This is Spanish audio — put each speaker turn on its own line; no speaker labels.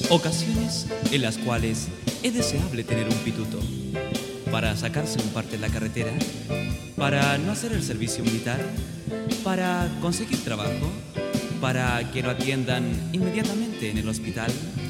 Ocasiones en las cuales es deseable tener un pituto para sacarse un parte en la carretera, para no hacer el servicio militar, para conseguir trabajo, para que lo atiendan inmediatamente en el hospital,